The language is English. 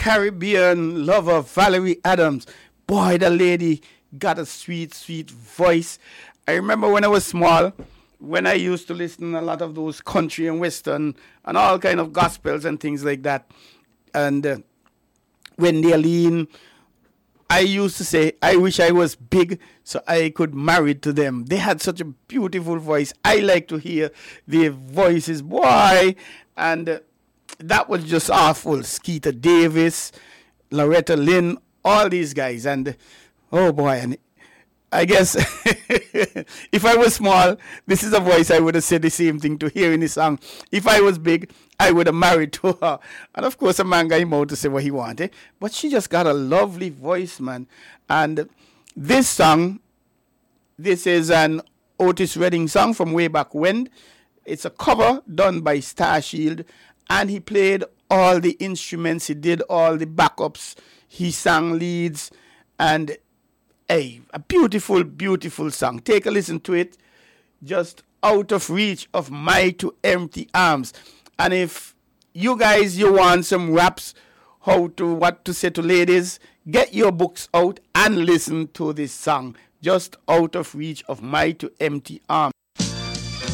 Caribbean lover Valerie Adams. Boy, the lady got a sweet, sweet voice. I remember when I was small, when I used to listen a lot of those country and western and all kind of gospels and things like that. And when they lean, I used to say, I wish I was big so I could marry to them. They had such a beautiful voice. I like to hear their voices, boy. And that was just awful. Skeeter Davis, Loretta Lynn, all these guys. And, oh boy, and I guess if I was small, this is a voice I would have said the same thing to hear in the song. If I was big, I would have married to her. And of course, a man got him out to say what he wanted. But she just got a lovely voice, man. And this song, this is an Otis Redding song from way back when. It's a cover done by Starshield. And he played all the instruments. He did all the backups. He sang leads. And a beautiful, beautiful song. Take a listen to it. Just Out of Reach of My Two Empty Arms. And if you guys, you want some raps, what to say to ladies, get your books out and listen to this song. Just Out of Reach of My Two Empty Arms.